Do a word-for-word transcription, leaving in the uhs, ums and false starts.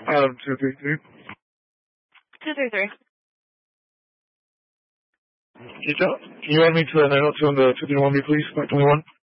Um, two three three. Two three three. Can you, tell, can you add me to the nine oh two on the two three one B, please? five twenty-one.